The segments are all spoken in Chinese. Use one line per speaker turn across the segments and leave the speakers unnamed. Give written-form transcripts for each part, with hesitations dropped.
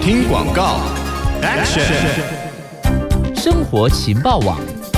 听广告 ，Action！
生活情报网。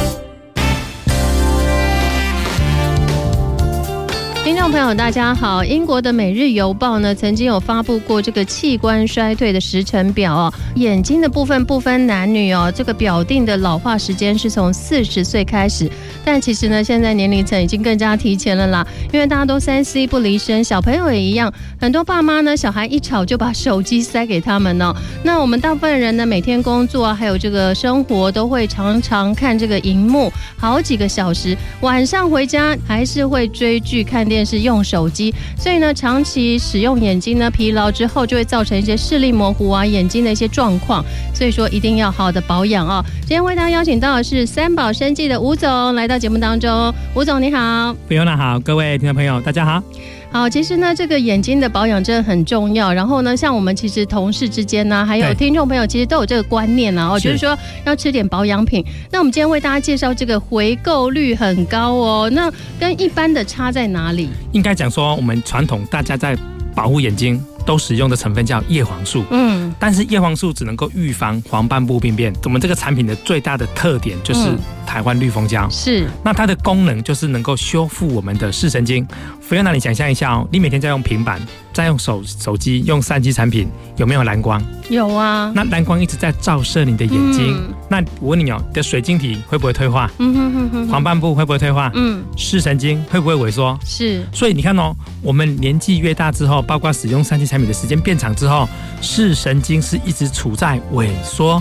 听众朋友大家好，英国的《每日邮报》呢曾经有发布过这个器官衰退的时程表哦，眼睛的部分不分男女哦，这个表定的老化时间是从40岁开始，但其实呢现在年龄层已经更加提前了啦，因为大家都3C 不离身，小朋友也一样，很多爸妈呢小孩一吵就把手机塞给他们哦。那我们大部分人呢每天工作啊，还有这个生活都会常常看这个荧幕好几个小时，晚上回家还是会追剧看电视用手机，所以呢长期使用眼睛呢疲劳之后就会造成一些视力模糊啊，眼睛的一些状况，所以说一定要好的保养哦。今天为大家邀请到的是三宝生技的吴总来到节目当中，吴总你好。
Fiona 好，各位听众朋友大家好。
好，其实呢这个眼睛的保养真的很重要，然后呢像我们其实同事之间呢还有听众朋友其实都有这个观念啊，就是说要吃点保养品。那我们今天为大家介绍这个回购率很高哦，那跟一般的差在哪里？
应该讲说我们传统大家在保护眼睛都使用的成分叫叶黄素，但是叶黄素只能够预防黄斑部病变。我们这个产品的最大的特点就是台湾绿蜂胶，
是
那它的功能就是能够修复我们的视神经。Fiona，你想象一下哦，你每天在用平板，在用手机，用3C 产品，有没有蓝光？
有啊。
那蓝光一直在照射你的眼睛，那我问你哦，你的水晶体会不会退化？黄斑部会不会退化？视神经会不会萎缩？是。所以你看哦，我们年纪越大之后，包括使用3C 产品的时间变长之后，视神经是一直处在萎缩。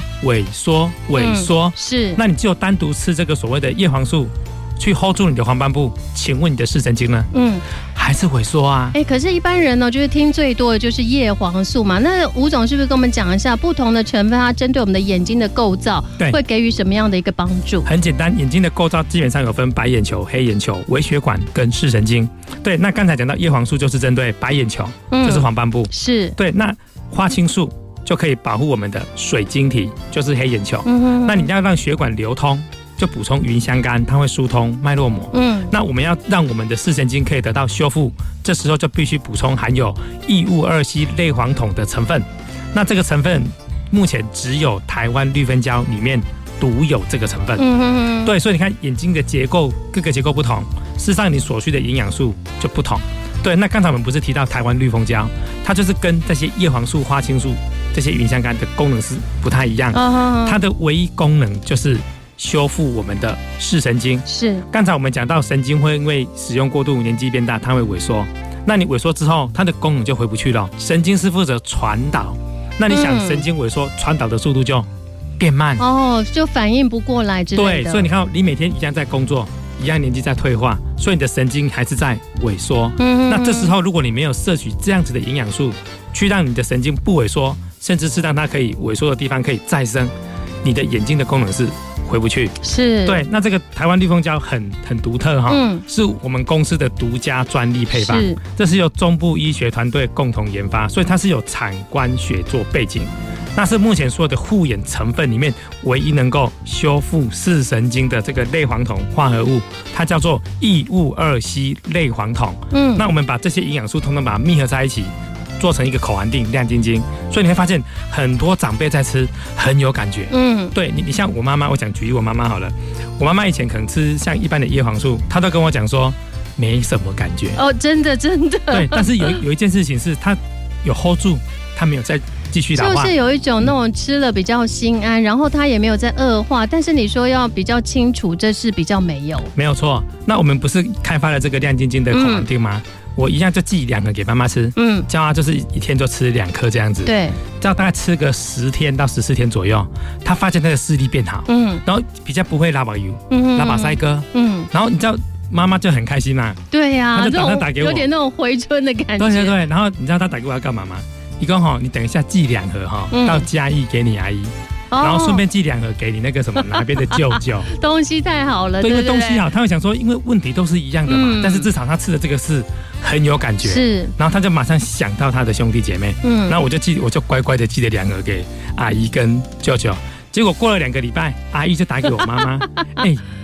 是。那你只有单独吃这个所谓的叶黄素去 hold 住你的黄斑部，请问你的视神经呢？还是萎缩啊？
可是一般人呢，就是听最多的就是叶黄素嘛。那吴总是不是跟我们讲一下不同的成分，它针对我们的眼睛的构造，会给予什么样的一个帮助？
很简单，眼睛的构造基本上有分白眼球、黑眼球、微血管跟视神经。对，那刚才讲到叶黄素就是针对白眼球，就是黄斑部。是。对，那花青素就可以保护我们的水晶体，就是黑眼球。那你要让血管流通，就补充云香苷，它会疏通脉络膜。那我们要让我们的视神经可以得到修复，这时候就必须补充含有异戊二烯类黄酮的成分。那这个成分目前只有台湾绿蜂胶里面独有这个成分。对，所以你看眼睛的结构，各个结构不同，事实上你所需的营养素就不同。对，那刚才我们不是提到台湾绿蜂胶，它就是跟这些叶黄素、花青素这些云香苷的功能是不太一样。它的唯一功能就是修复我们的视神经。是。刚才我们讲到神经会因为使用过度，年纪变大，它会萎缩。那你萎缩之后，它的功能就回不去了。神经是负责传导，那你想神经萎缩，传导的速度就变慢。
就反应不过来之类的。
对，所以你看，你每天一样在工作，一样年纪在退化，所以你的神经还是在萎缩。那这时候如果你没有摄取这样子的营养素，去让你的神经不萎缩，甚至是让它可以萎缩的地方可以再生，你的眼睛的功能是回不去。是。对，那这个台湾绿蜂胶很独特哈，是我们公司的独家专利配方，这是由中部医学团队共同研发，所以它是有产官学做背景。那是目前所有的护眼成分里面唯一能够修复视神经的这个类黄酮化合物，它叫做异戊二烯类黄酮。那我们把这些营养素通通把它密合在一起，做成一个口含锭，亮晶晶。所以你会发现很多长辈在吃很有感觉。对，你像我妈妈，我讲举例我妈妈好了，我妈妈以前可能吃像一般的叶黄素，她都跟我讲说没什么感觉。真的。对，但是有一件事情是她有 hold 住，她没有再继续老化，
就是有一种那种吃了比较心安，然后它也没有在恶化，但是你说要比较清楚，这是比较没有
错。那我们不是开发了这个亮晶晶的口含锭吗？我一样就寄2个给妈妈吃，叫她就是一天就吃2颗这样子，对，这样大概吃个10天到14天左右，她发现她的视力变好，然后比较不会拉把油，拉把腮哥，然后你知道妈妈就很开心嘛，
对呀，
她就打算打给我，
有点那种回春的感觉，
对，然后你知道她打给我要干嘛吗？你说你等一下寄2盒到嘉义给你阿姨，然后顺便寄2盒给你那个什么哪边的舅舅。
东西太好了，对，
因为东西好，他会想说，因为问题都是一样的嘛，但是至少他吃的这个是很有感觉，是，然后他就马上想到他的兄弟姐妹，然后我就乖乖的寄了2盒给阿姨跟舅舅。结果过了2个礼拜，阿姨就打给我妈妈，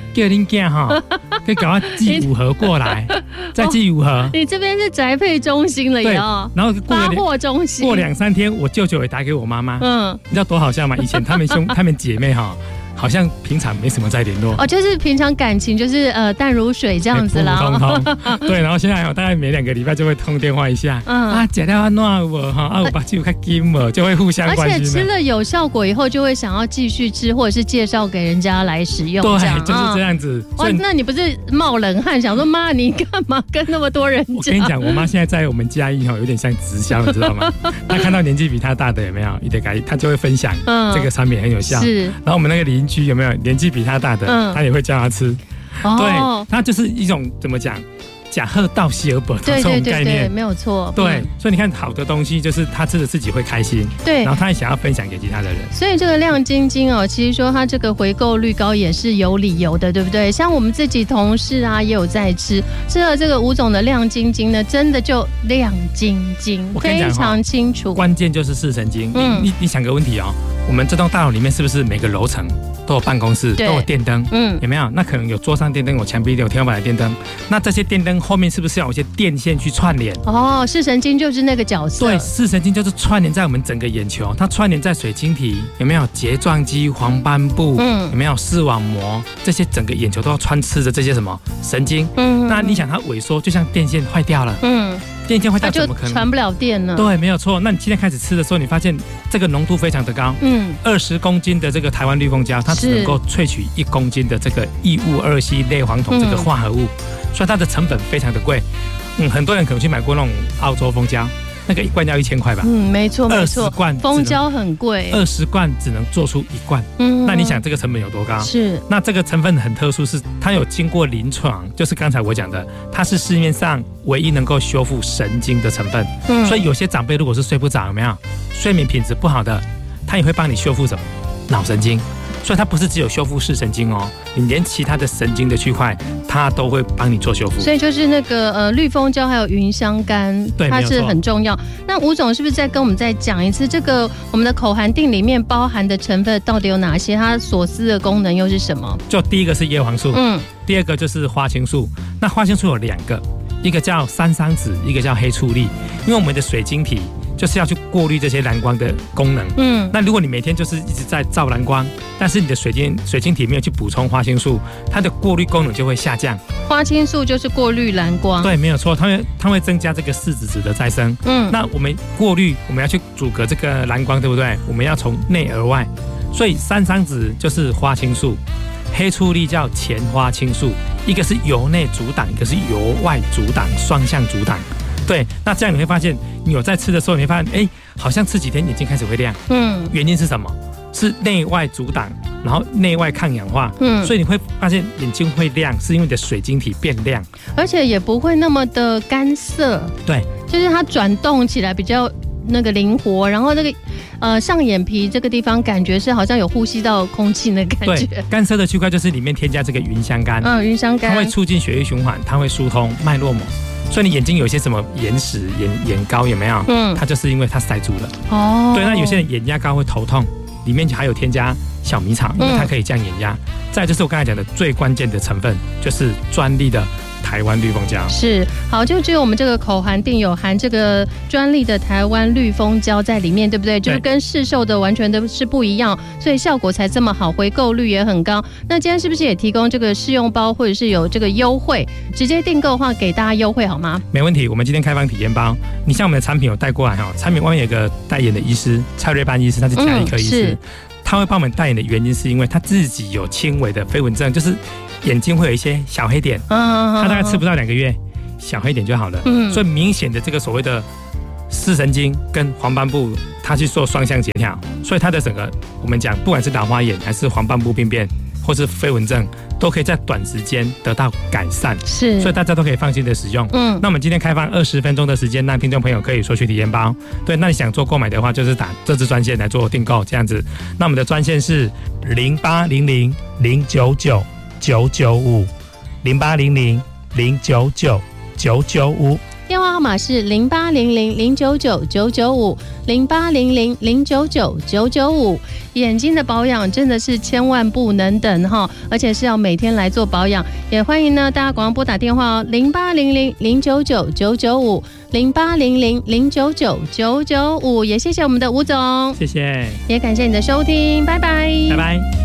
叫恁囝哈，可以赶快寄5盒过来，再寄5盒。
你这边是宅配中心了哟，
然后
发货中心。
过2-3天，我舅舅也打给我妈妈，你知道多好笑吗？以前他们姐妹哈。好像平常没什么在联络
哦，就是平常感情就是淡如水这样子啦。
对，然后现在大概每2个礼拜就会通电话一下，姐到安怎我哈，我把酒开金了，就会互相关心。
而且吃了有效果以后，就会想要继续吃，或者是介绍给人家来使用。
对，就是这样子。
哇，那你不是冒冷汗，想说妈，你干嘛跟那么多人讲？
我跟你讲，我妈现在在我们嘉义有点像直销，你知道吗？她看到年纪比她大的有没有，她就会分享这个产品很有效。是，然后我们那个邻居有没有年纪比他大的，他也会叫他吃。对，他就是一种怎么讲，假贺道希尔本这种概念，
没有错。
对，所以你看，好的东西就是他吃了自己会开心，对，然后他也想要分享给其他的人。
所以这个亮晶晶哦，其实说它这个回购率高也是有理由的，对不对？像我们自己同事啊，也有在吃了这个吴总的亮晶晶呢，真的就亮晶晶，非常清楚。
关键就是视神经。你想个问题哦。我们这栋大楼里面是不是每个楼层都有办公室，都有电灯？有没有？那可能有桌上电灯，有墙壁有天花板的电灯。那这些电灯后面是不是要有一些电线去串联？
哦，视神经就是那个角色。
对，视神经就是串联在我们整个眼球，它串联在水晶体，有没有睫状肌、黄斑部？有没有视网膜？这些整个眼球都要穿刺着这些什么神经？那你想它萎缩，就像电线坏掉了。电线坏掉怎么可能
传不了电呢？
对，没有错。那你今天开始吃的时候，你发现这个浓度非常的高，20公斤的这个台湾绿蜂胶，它只能够萃取1公斤的这个异物2烯类黄酮这个化合物，所以它的成本非常的贵。很多人可能去买过那种澳洲蜂胶，那个1罐要1000块吧？
没错没错。
20罐
蜂胶很贵
，20罐只能做出1罐。那你想这个成本有多高？
是。
那这个成分很特殊，是它有经过临床，就是刚才我讲的，它是市面上唯一能够修复神经的成分。所以有些长辈如果是睡不着，有没有睡眠品质不好的，它也会帮你修复什么脑神经。所以它不是只有修复视神经哦，你连其他的神经的区块，它都会帮你做修复。
所以就是那个绿蜂胶还有芸香苷，它是很重要。那吴总是不是再跟我们再讲一次，这个我们的口含锭里面包含的成分到底有哪些？它所思的功能又是什么？
就第一个是叶黄素，第二个就是花青素。那花青素有2个，一个叫三桑子，一个叫黑醋栗。因为我们的水晶体就是要去过滤这些蓝光的功能。那如果你每天就是一直在照蓝光，但是你的水晶体没有去补充花青素，它的过滤功能就会下降。
花青素就是过滤蓝光。
对，没有错，它会增加这个视紫质的再生。那我们过滤，我们要去阻隔这个蓝光，对不对？我们要从内而外，所以三桑子就是花青素，黑醋栗叫前花青素，一个是由内阻挡，一个是由外阻挡，双向阻挡。对，那这样你会发现，你有在吃的时候，你会发现，好像吃几天眼睛开始会亮。原因是什么？是内外阻挡，然后内外抗氧化。所以你会发现眼睛会亮，是因为你的水晶体变亮，
而且也不会那么的干涩。
对，
就是它转动起来比较那个灵活，然后那个上眼皮这个地方感觉是好像有呼吸到空气的感觉。
对，干涩的区块就是里面添加这个芸香苷。
芸香苷它
会促进血液循环，它会疏通脉络膜。所以你眼睛有一些什么眼屎、眼膏有没有？它就是因为它塞住了。对，那有些人眼压高会头痛，里面还有添加小米草，因为它可以降眼压。再来就是我刚才讲的最关键的成分，就是专利的台湾绿蜂胶。
是，好，就只有我们这个口含锭有含这个专利的台湾绿蜂胶在里面，对不对？就是跟市售的完全都是不一样，所以效果才这么好，回购率也很高。那今天是不是也提供这个试用包，或者是有这个优惠？直接订购的话，给大家优惠好吗？
没问题，我们今天开放体验包。你像我们的产品有带过来哈，产品外面有个代言的医师蔡瑞班医师，他是家医科医师。他会帮我们代言的原因是因为他自己有轻微的飞蚊症，就是眼睛会有一些小黑点，他大概吃不到2个月，小黑点就好了。所以明显的这个所谓的视神经跟黄斑部，它去做双向协调，所以它的整个我们讲，不管是老花眼还是黄斑部病变，或是飞蚊症，都可以在短时间得到改善。是，所以大家都可以放心的使用。那我们今天开放20分钟的时间，让听众朋友可以索取体验包。对，那你想做购买的话，就是打这支专线来做订购，这样子。那我们的专线是0800099995，0800099995。
电话号号码是0800-099-995，0800-099-995。眼睛的保养真的是千万不能等哈，而且是要每天来做保养。也欢迎呢大家赶快拨打电话哦，0800-099-995，0800-099-995。也谢谢我们的吴总，
谢谢，
也感谢你的收听，拜拜，
拜拜。